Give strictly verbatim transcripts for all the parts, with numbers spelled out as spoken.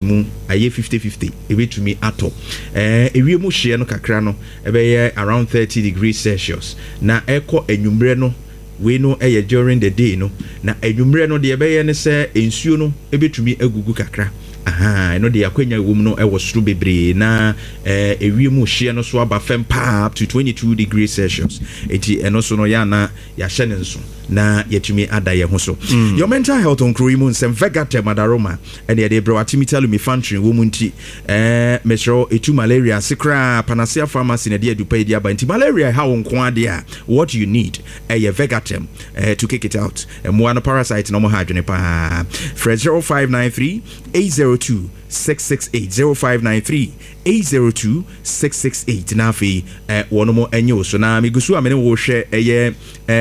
mu aye fifty fifty ebetumi ato eh ewie mu hye no kakra no ebe around thirty degrees Celsius na eko enwumbre no we no eye during the day no na enwumbre no de ebe ye ne se ensuo no ebetumi agugu kakra aha eno de akwanya wom no e wo soro bebre na eh ewie mu hye no so aba fem pa up to twenty-two degrees Celsius eti eno so no ya na ya hye ne nso na yetumi adaye ho so mm. Your mental health on Kroimu nsem Vegatem adaroma ene de bro atimita lumi fantry wo munti eh mesro etu malaria sikra panacea pharmacy na de adupa di aba nti malaria ha won ko ade a what you need eh Vegatem eh to kick it out eh mo an parasite no mo ha adwene pa zero five nine three eight zero two six six eight zero five nine three eight zero two six six eight na fi eh wono mo enyo so na migusu amene wo hwe eye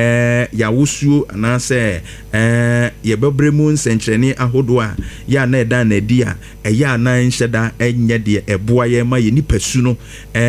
eh ya wusuo na se eh ye bebremu nsenkyerene ahodo a ya na eda na di a eya na nhyeda enye de eboa ye ma ye nipasu no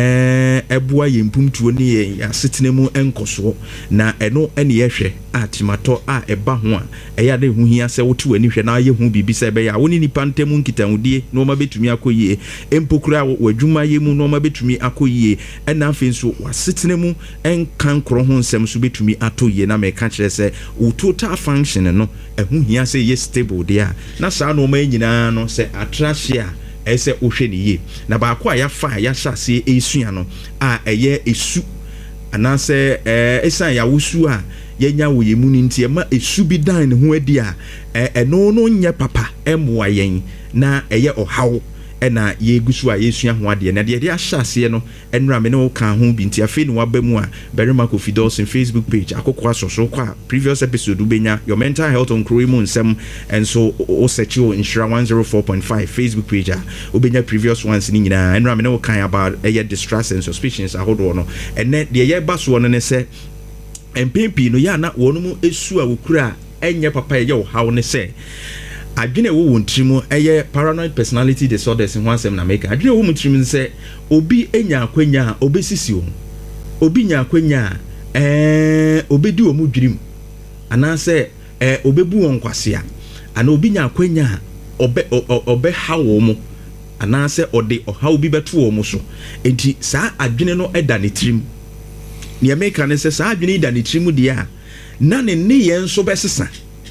eh eboa ye mpumtuo ne ye asetene mu enkoso na eno ene ye hwe atimato a eba ho a eya de hu hia se wotu ani hwe na ye hu bibi se be ya woni nipa ntemu nkitahudie no ma betumi akoyie empokura wadwuma ye mu no ma betumi akoyie ena afi nso wasetene mu enkan kro ho nsem so betumi atoyie na me ka kire se o total function no ehu hia se ye stable dia na saa no ma nyina no se atrasia ese ohwe ne ye na ba ko aya fa ya hyase esua no a eye esu anase eh esan ya wusu a yenya wo ye mu ni ntie ma esu bi dan ne ho adi a eno no nye papa emwa yen na eye ohaw ena ye gusu a yesua ho ade na de de ahyase no enra me ne wo kan ho bi ntia fe ni wabamu a Berima Kofi Dawson Facebook page akokwa soso kwa previous episode ubenya your mental health on Kroimu nsem and so o search you Insura one oh four point five Facebook page a ubenya previous ones ni nyina enra me ne wo kan about eye distress and suspicions ahodo no ene de ye baso no ne se empempi no ya na wonumu esu a wokura enye papa ye wo haw ne se adwene wo wontrimu eye paranoid personality disorders in wansem na make adwene wo wontrimu nse obi enya akwanya obesisi o obi nya akwanya eh obedi o mudwirim anase eh obebu won kwasea ana obi nya akwanya obe obe hawo mu anase ode ohawo bi beto wo mu so enti saa adwene no eda ne trim ne make ne se saa adwene eda ne trim dia na ne ne yen so besesa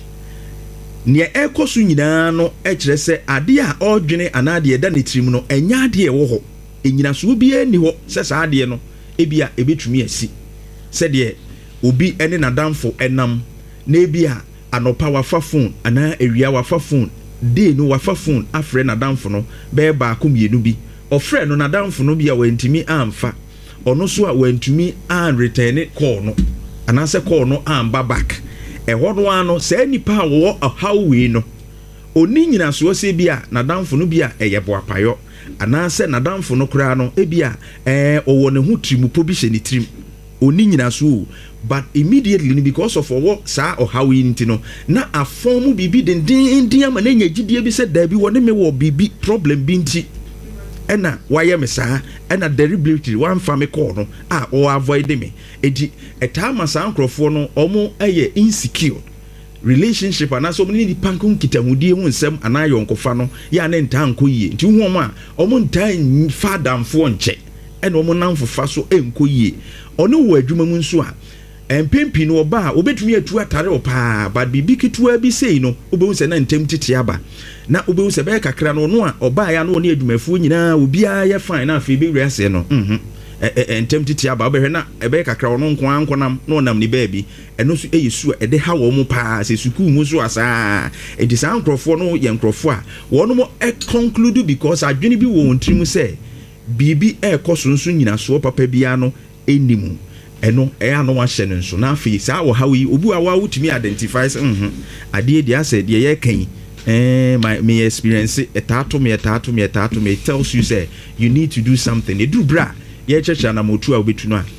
ne ekosu nyina no e kire se ade a odwene anade eda ne trim no enya ade e wo ho enyina so bi ani ho se sa ade no ebia ebetumi asi se de obi ene nadamfo enam na ebia anopa wafa phone ana ewia wafa phone de no wafa phone afre nadamfo no be ba akomienu bi ofre no nadamfo no bia wantimi amfa ono so a wantumi an return call no ana se call no am back ehodo ano se nipa wo ahawwe no oni nyina so se bia nadamfo no bia eyebo apayo ana se nadamfo no kura no ebia eh owo ne hu trimupo bi hye ne trim oni nyina so but immediately because of owo sa ohawwe nti no na afom bibi den den den ama na nya gidie bi se da bi wo ne me wo bibi problem bi nti ena waye me saa ena deliberately one family call no a o avoid me edi etama sa ankrofo no omo eye insecure relationship ana so mni pankun kitamudie hu nsem ana yonkofa no ya na ntanko yie nti hu omo a omo ntan fadamfo nche ena omo namfofa so enko yie ono wo adwuma mu nso a empempi no oba obetumi atu atare opa but bibi kitua bi sei no obehu se na ntem tete aba na obehu se be kakra no no a oba ya no ne adwumafu nyina obia ya fine na afi bi wiase no mhm ntem tete aba obehwe na ebe kakra no nko ankonam no nam ni baabi eno so eyesu ede ha wo mu pa se suku mu so asa edi san krofo no ye nkrofo a wono mo e conclude because adwene bi wo ntrim se bibi e kosonso nyina so papa bia no enimu eno e ano wa hye nso na afi saa wo hawi obu a wa wutumi identify mhm ade dia say de ye kan eh my me experience etato me etato me etato me tells you say you need to do something e do bra ye checha na motu a obetu no a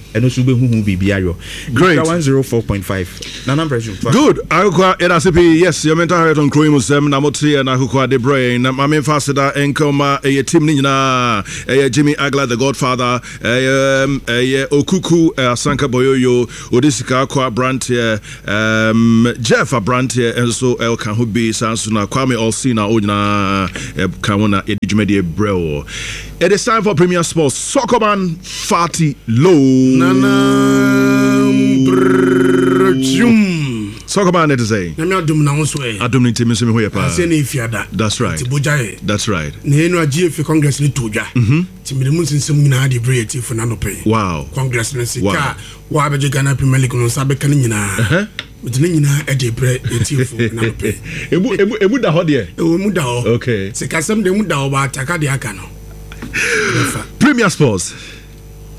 ɛno so behuhu bibiario. Great. one oh four point five. Na number is good. Akukwa edasipi yes, your mental health on Kroim Musem na motie na akukwa de brain na mame fasida enkoma eye team ni nyina eye Jimmy Agla the Godfather eye eye Okuku Asanka Boyoyo Odisika Akwa Brantier um Jeff Brantier enso el kan ho be sanso na Kwame Olsina onyina kan wona edjumede breo. It is time for Premier Sports. Soccerman Fatty Low. Nana Brjum. Soccerman it is a. Nami adum na wonso e. Adum ni timi semi ho yepa. Ase na ifiada. That's right. Tibojaye. That's right. Na enu a G F Congress ni toja. Mhm. Timire mun sinsem nyina ade bre eti fo na no pe. Wow. Congress ni sika. Wa abeje Ghana Premier League no sabe kan nyina. Eh. Mutine nyina ade bre eti fo na no pe. Ebu ebu ebu da ho de. Ebu mu da ho. Okay. Sika sem de mu da ho ba ataka de aka no. Premier Sports.